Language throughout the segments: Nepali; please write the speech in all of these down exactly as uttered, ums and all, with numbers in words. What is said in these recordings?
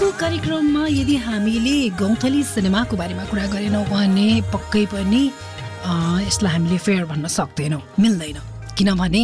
आजको कार्यक्रममा यदि हामीले गौँथली सिनेमाको बारेमा कुरा गरेनौँ भने पक्कै पनि यसलाई हामीले फेयर भन्न सक्दैनौँ, मिल्दैन। किनभने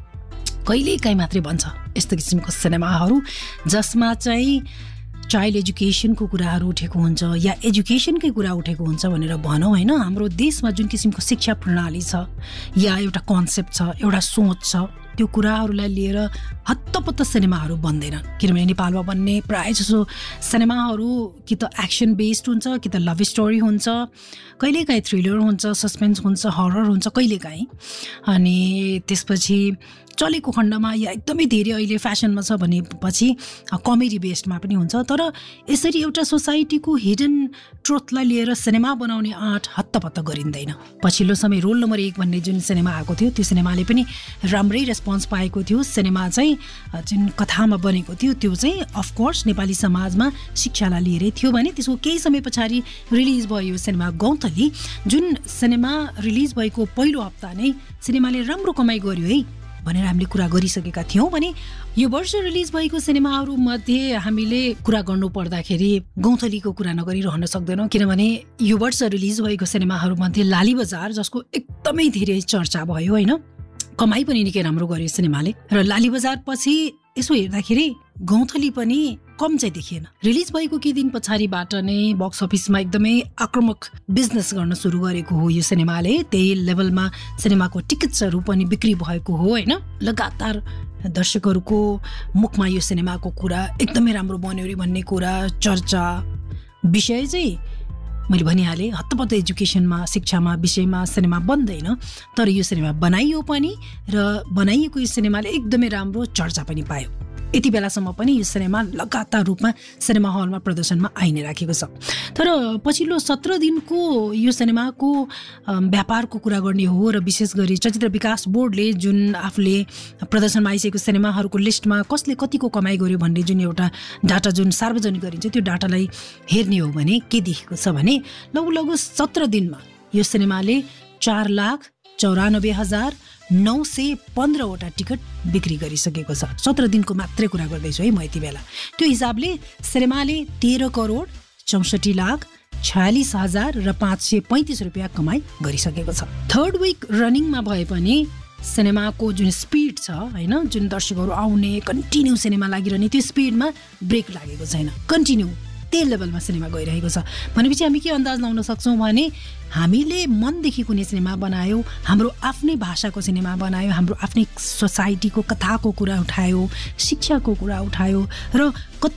कहिलेकाहीँ मात्रै भन्छ यस्तो किसिमको सिनेमाहरू जसमा चाहिँ चाइल्ड एजुकेसनको कुराहरू उठेको हुन्छ या एजुकेसनकै कुरा उठेको हुन्छ भनेर भनौँ होइन। हाम्रो देशमा जुन किसिमको शिक्षा प्रणाली छ या एउटा कन्सेप्ट छ, एउटा सोच छ, त्यो कुराहरूलाई लिएर हत्तपत्त सिनेमाहरू बन्दैनन्। किनभने नेपालमा बन्ने प्रायः जसो सिनेमाहरू कि त एक्सन बेस्ड हुन्छ, कि त लभ स्टोरी हुन्छ, कहिलेकाहीँ थ्रिलर हुन्छ, सस्पेन्स हुन्छ, हरर हुन्छ कहिलेकाहीँ। अनि त्यसपछि चलेको खण्डमा या एकदमै धेरै अहिले फ्यासनमा छ भनेपछि कमेडी बेस्डमा पनि हुन्छ। तर यसरी एउटा सोसाइटीको हिडन ट्रुथलाई लिएर सिनेमा बनाउने आँट हत्तपत्त गरिँदैन। पछिल्लो समय रोल नम्बर एक भन्ने जुन सिनेमा आएको थियो त्यो सिनेमाले पनि राम्रै रेस्पोन्स पाएको थियो। सिनेमा चाहिँ जुन कथामा बनेको थियो त्यो चाहिँ अफकोर्स नेपाली समाजमा शिक्षालाई लिएरै थियो भने त्यसको केही समय पछाडि रिलिज भयो सिनेमा गौँथली। जुन सिनेमा रिलिज भएको पहिलो हप्ता नै सिनेमाले राम्रो कमाइ गर्यो है भनेर हामीले कुरा गरिसकेका थियौँ भने यो वर्ष रिलिज भएको सिनेमाहरूमध्ये हामीले कुरा गर्नु पर्दाखेरि गौँथलीको कुरा नगरिरहन सक्दैनौँ। किनभने यो वर्ष रिलिज भएको सिनेमाहरूमध्ये लाली बजार जसको एकदमै धेरै चर्चा भयो होइन, कमाइ पनि निकै राम्रो गर्यो सिनेमाले। र लाली बजार पछि यसो हेर्दाखेरि गौँथली पनि कम चाहिँ देखिएन। रिलिज भएको केही दिन पछाडिबाट नै बक्स अफिसमा एकदमै आक्रामक बिजनेस गर्न सुरु गरेको हो यो सिनेमाले। त्यही लेभलमा सिनेमाको टिकट्सहरू पनि बिक्री भएको हो होइन। लगातार दर्शकहरूको मुखमा यो सिनेमाको कुरा एकदमै राम्रो बन्यो अरे भन्ने कुरा चर्चा। विषय चाहिँ मैले भनिहालेँ हत्तपत्त एजुकेसनमा शिक्षामा विषयमा सिनेमा बन्दैन, तर यो सिनेमा बनाइयो पनि र बनाइएको यो सिनेमाले एकदमै राम्रो चर्चा पनि पायो। यति बेलासम्म पनि यो सिनेमा लगातार रूपमा सिनेमा हलमा प्रदर्शनमा आइ नै राखेको छ। तर पछिल्लो सत्र दिनको यो सिनेमाको व्यापारको कुरा गर्ने हो र विशेष गरी चलचित्र विकास बोर्डले जुन आफूले प्रदर्शनमा आइसकेको सिनेमाहरूको लिस्टमा कसले कतिको कमाइ गर्यो भन्ने जुन एउटा डाटा जुन सार्वजनिक गरिन्छ त्यो डाटालाई हेर्ने हो भने के देखेको छ भने लगभग लगभग सत्र दिनमा यो सिनेमाले चार लाख चौरानब्बे हजार नौ सय पन्ध्रवटा टिकट बिक्री गरिसकेको छ। सत्र दिनको मात्रै कुरा गर्दैछु है म यति बेला। त्यो हिसाबले सिनेमाले तेह्र करोड चौसठी लाख छयालिस हजार र पाँच सय पैँतिस रुपियाँ कमाइ गरिसकेको छ। थर्ड विक रनिङमा भए पनि सिनेमाको जुन स्पिड छ होइन, जुन दर्शकहरू आउने कन्टिन्यू सिनेमा लागिरहने त्यो स्पिडमा ब्रेक लागेको छैन। कन्टिन्यू त्यही लेभलमा सिनेमा गइरहेको छ भनेपछि हामी के अन्दाज लगाउन सक्छौँ भने हामीले मनदेखि कुनै सिनेमा बनायो, हाम्रो आफ्नै भाषाको सिनेमा बनायो, हाम्रो आफ्नै सोसाइटीको कथाको कुरा उठायो, शिक्षाको कुरा उठायो र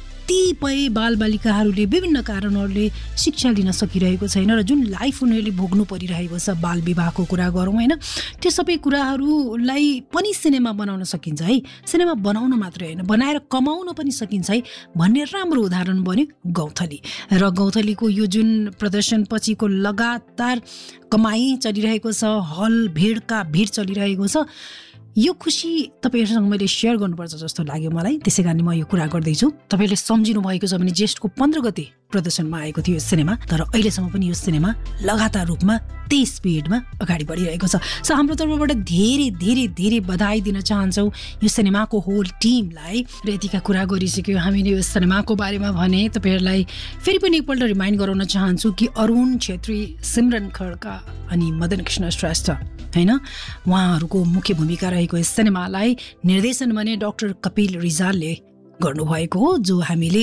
कतिपय बालबालिकाहरूले विभिन्न कारणहरूले शिक्षा लिन सकिरहेको छैन र जुन लाइफ उनीहरूले भोग्नु परिरहेको छ, बाल विवाहको कुरा गरौँ होइन, त्यो सबै कुराहरूलाई पनि सिनेमा बनाउन सकिन्छ है। सिनेमा बनाउन मात्रै होइन बनाएर कमाउन पनि सकिन्छ है भन्ने राम्रो उदाहरण बन्यो गौँथली। र गौँथलीको यो जुन प्रदर्शन पछिको लगातार कमाइ चलिरहेको छ, हल भिडका भिड चलिरहेको छ, यो खुसी तपाईँहरूसँग मैले सेयर गर्नुपर्छ जस्तो लाग्यो मलाई। त्यसै कारण म यो कुरा गर्दैछु। तपाईँले सम्झिनु भएको छ भने ज्येष्ठको पन्ध्र गते प्रदर्शनमा आएको थियो यो सिनेमा, तर अहिलेसम्म पनि यो सिनेमा लगातार रूपमा त्यही स्पिडमा अगाडि बढिरहेको छ। सो हाम्रो तर्फबाट धेरै धेरै धेरै बधाई दिन चाहन्छौँ यो सिनेमाको होल टिमलाई। र यतिका कुरा गरिसक्यो हामीले यो सिनेमाको बारेमा भने तपाईँहरूलाई फेरि पनि एकपल्ट रिमाइन्ड गराउन चाहन्छु कि अरुण छेत्री, सिमरन खड्का अनि मदन कृष्ण श्रेष्ठ होइन उहाँहरूको मुख्य भूमिका रहेको यस सिनेमालाई निर्देशन भने डाक्टर कपिल रिजालले गर्नुभएको हो, जो हामीले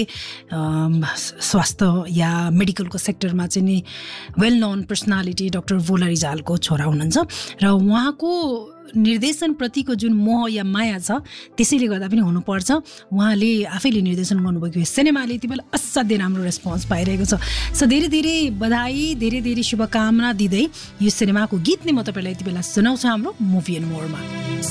स्वास्थ्य या मेडिकलको सेक्टरमा चाहिँ नि वेल नोन पर्सनालिटी डाक्टर भोला रिजालको छोरा हुनुहुन्छ। र उहाँको निर्देशनप्रतिको जुन मोह या माया छ त्यसैले गर्दा पनि हुनुपर्छ। उहाँले आफैले निर्देशन गर्नुभएको यो सिनेमाले यति बेला असाध्यै राम्रो रेस्पोन्स पाइरहेको छ। सो धेरै धेरै बधाई, धेरै धेरै शुभकामना दिँदै यो सिनेमाको गीत नै म तपाईँलाई यति बेला सुनाउँछु हाम्रो मुभी एन्ड मोरमा।